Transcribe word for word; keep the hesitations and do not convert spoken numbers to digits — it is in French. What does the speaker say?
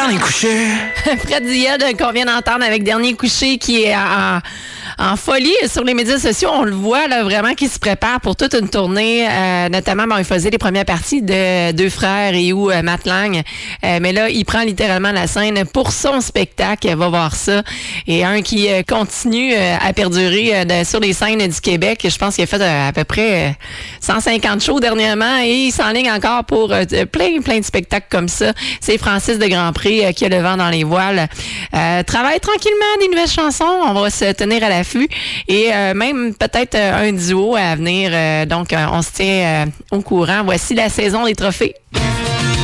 Dernier coucher. Fred Diel, qu'on vient d'entendre avec Dernier coucher, qui est en, en folie sur les médias sociaux. On le voit là, vraiment qu'il se prépare pour toute une tournée. Euh, notamment, bon, il faisait les premières parties de Deux frères et ou euh, Matt Lang. Euh, mais là, il prend littéralement la scène pour son spectacle. Va voir ça. Et un qui euh, continue euh, à perdurer euh, de, sur les scènes du Québec. Je pense qu'il a fait euh, à peu près euh, cent cinquante shows dernièrement et il s'enligne encore pour euh, plein, plein de spectacles comme ça. C'est Francis de Grandpré euh, qui a le vent dans les voiles. Euh, travaille tranquillement des nouvelles chansons. On va se tenir à l'affût et euh, même peut-être euh, un duo à venir. Euh, donc, euh, on se tient euh, au courant. Voici la saison des trophées.